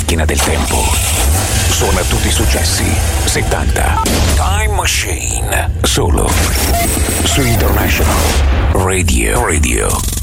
macchina del tempo. Suona tutti i successi 70. Time Machine. Solo su International Radio.